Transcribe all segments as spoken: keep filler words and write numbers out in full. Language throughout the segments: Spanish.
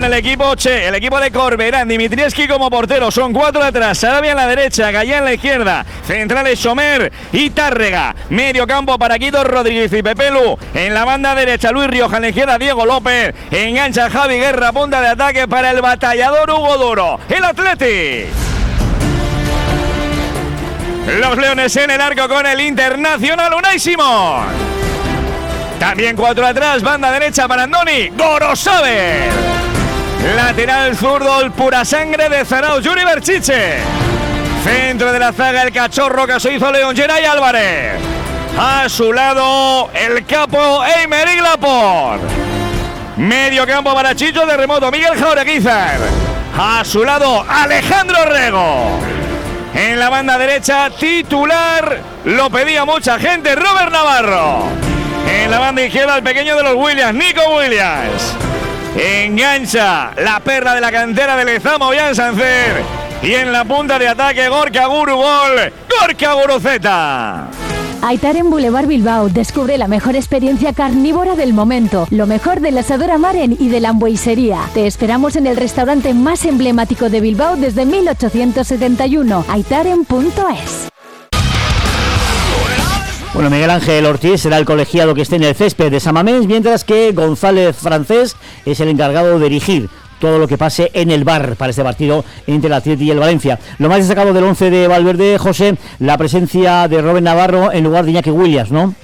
con el equipo Che, el equipo de Corberán, Dimitrievski como portero, son cuatro atrás, Sarabia en la derecha, Gallá en la izquierda, centrales Somer y Tárrega, medio campo para Quito Rodríguez y Pepelu, en la banda derecha Luis Rioja, en la izquierda Diego López, engancha Javi Guerra, punta de ataque para el batallador Hugo Duro, el Athletic. Los Leones en el arco con el internacional Unai Simón. También cuatro atrás, banda derecha para Andoni, Gorosaber. Lateral zurdo, el pura sangre de Zarauz, Yuri Berchiche. Centro de la zaga, el cachorro que se hizo León, Geray Álvarez. A su lado, el capo Eimerick Laporte. Medio campo para Chicho de remoto, Miguel Jaureguizar. A su lado, Alejandro Rego. En la banda derecha, titular, lo pedía mucha gente, Robert Navarro. En la banda izquierda, el pequeño de los Williams, Nico Williams. Engancha la perla de la cantera de Lezama, Ollán Sancer. Y en la punta de ataque, Gorka Gurugol, Gorka Guruceta. Aitaren Boulevard Bilbao, descubre la mejor experiencia carnívora del momento, lo mejor del asador Maren y de la hamburguesería. Te esperamos en el restaurante más emblemático de Bilbao desde mil ochocientos setenta y uno, aitaren punto es. Bueno, Miguel Ángel Ortiz será el colegiado que esté en el césped de San Mamés, mientras que González Francés es el encargado de dirigir todo lo que pase en el bar para este partido entre el Athletic y el Valencia. Lo más destacado del once de Valverde, José, la presencia de Robert Navarro en lugar de Iñaki Williams, ¿no?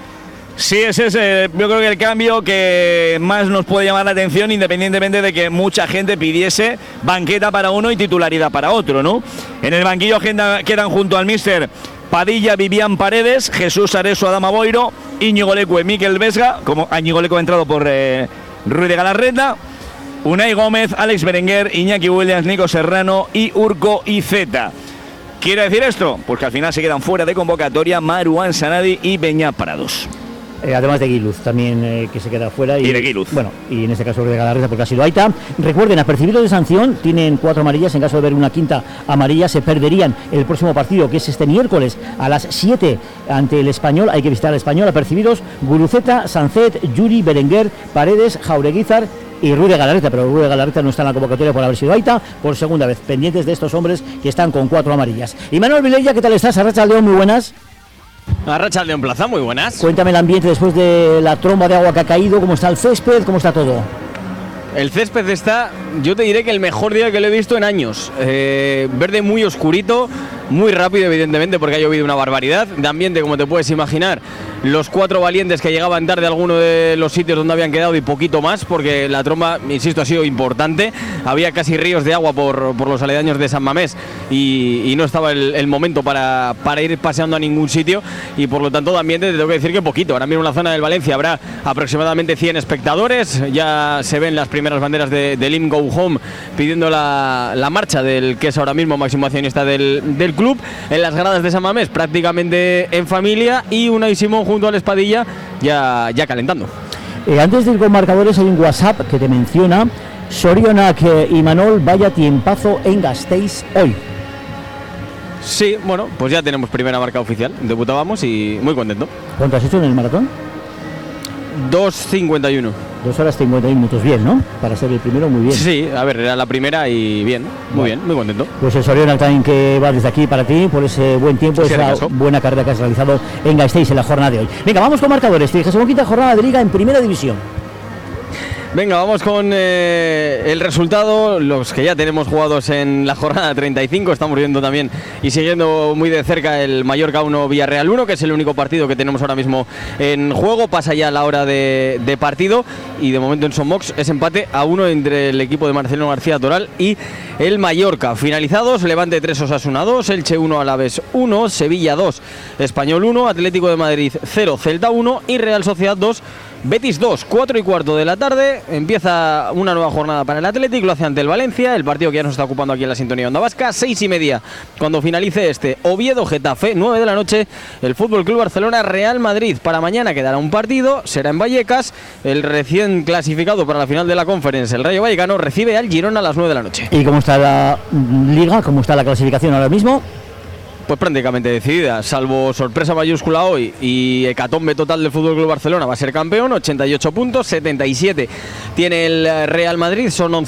Sí, ese es eh, yo creo que el cambio que más nos puede llamar la atención, independientemente de que mucha gente pidiese banqueta para uno y titularidad para otro, ¿no? En el banquillo agenda, quedan junto al míster Padilla, Vivian Paredes, Jesús Areso, Adama Boiro, Íñigo Lecue, Miquel Vesga, como Íñigo Lecue ha entrado por eh, Ruiz de Galarreta, Unai Gómez, Alex Berenguer, Iñaki Williams, Nico Serrano y Urko Iceta. ¿Quiere decir esto? Pues que al final se quedan fuera de convocatoria Marouane Sanadi y Beñat Prados. Eh, además de Guiluz también, eh, que se queda fuera. Y, y de Guiluz. Bueno, y en este caso de Galarreta porque ha sido Aita. Recuerden, apercibidos de sanción, tienen cuatro amarillas. En caso de ver una quinta amarilla, se perderían el próximo partido, que es este miércoles a las siete ante el Español. Hay que visitar al Español. Apercibidos, Guruceta, Sancet, Yuri, Berenguer, Paredes, Jaureguizar y Ruiz de Galarreta, pero Ruiz de Galarreta no está en la convocatoria por haber sido Aita por segunda vez, pendientes de estos hombres que están con cuatro amarillas. Y Manuel Vilella, ¿qué tal estás? Arratsaldeon, muy buenas. Arratsaldeon Plaza, muy buenas. Cuéntame el ambiente después de la tromba de agua que ha caído, cómo está el césped, cómo está todo. El césped está, yo te diré que el mejor día que lo he visto en años. Eh, verde muy oscurito, muy rápido evidentemente porque ha llovido una barbaridad. De ambiente, como te puedes imaginar, los cuatro valientes que llegaban tarde a alguno de los sitios donde habían quedado y poquito más, porque la tromba, insisto, ha sido importante. Había casi ríos de agua por, por los aledaños de San Mamés y, y no estaba el, el momento para, para ir paseando a ningún sitio, y por lo tanto de ambiente te tengo que decir que poquito. Ahora mismo en la zona del Valencia habrá aproximadamente cien espectadores. Ya se ven las primeras banderas de, del I M Go Home pidiendo la, la marcha del que es ahora mismo máximo accionista del, del club. En las gradas de San Mamés prácticamente en familia, y Unai Simón junto al Espadilla ya, ya calentando. Eh, antes de ir con marcadores hay un WhatsApp que te menciona: Sorionak eh, y Manol, vaya tiempazo en Gasteiz hoy. Sí, bueno, pues ya tenemos primera marca oficial, debutábamos y muy contento. ¿Cuánto has hecho en el maratón? dos cincuenta y uno. Dos horas cincuenta y un minutos, bien, ¿no? Para ser el primero, muy bien. Sí, a ver, era la primera y bien, muy bueno. bien, muy contento. Pues el Sorionak también, que va desde aquí para ti por ese buen tiempo, sí, esa buena carrera que has realizado en Gasteiz en la jornada de hoy. Venga, vamos con marcadores. Jesús, quinta jornada de Liga en Primera División. Venga, vamos con eh, el resultado, los que ya tenemos jugados en la jornada treinta y cinco. Estamos viendo también y siguiendo muy de cerca el Mallorca uno Villarreal uno, que es el único partido que tenemos ahora mismo en juego. Pasa ya la hora de, de partido y de momento en Somox es empate a uno entre el equipo de Marcelino García Toral y el Mallorca. Finalizados: Levante tres, Osasuna dos, Elche uno, Alavés uno, Sevilla dos, Español uno, Atlético de Madrid cero, Celta uno y Real Sociedad dos, Betis dos. Cuatro y cuarto de la tarde empieza una nueva jornada para el Atlético, lo hace ante el Valencia, el partido que ya nos está ocupando aquí en la sintonía de Onda Vasca. Seis y media cuando finalice este Oviedo Getafe. Nueve de la noche el Fútbol Club Barcelona Real Madrid. Para mañana quedará un partido, será en Vallecas. El recién clasificado para la final de la Conference, el Rayo Vallecano, recibe al Girona a las nueve de la noche. ¿Y cómo está la Liga? ¿Cómo está la clasificación ahora mismo? Pues prácticamente decidida, salvo sorpresa mayúscula hoy y hecatombe total del Fútbol Club Barcelona. Va a ser campeón, ochenta y ocho puntos, setenta y siete tiene el Real Madrid, son once